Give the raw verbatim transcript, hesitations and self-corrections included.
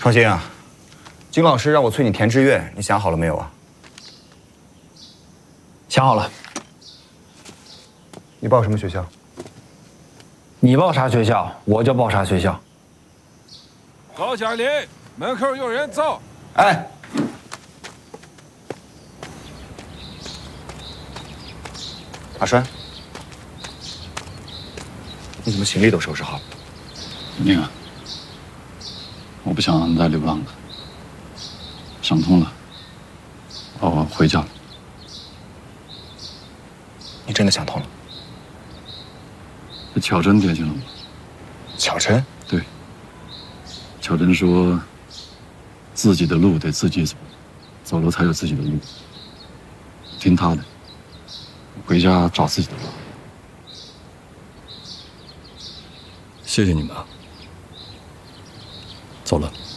创新啊，金老师让我催你填志愿，你想好了没有啊？ 想好了。 你报什么学校？ 你报啥学校，我就报啥学校。 高佳林，门口有人走。 哎。 阿栓，你怎么行李都收拾好了？ 宁啊，我不想再流浪了，想通了，我回家了。 你真的想通了？ 这巧珍点醒了我。 巧珍？ 对。巧珍说，自己的路得自己走，走了才有自己的路。听她的。 回家找自己的路。 谢谢你们啊，走了。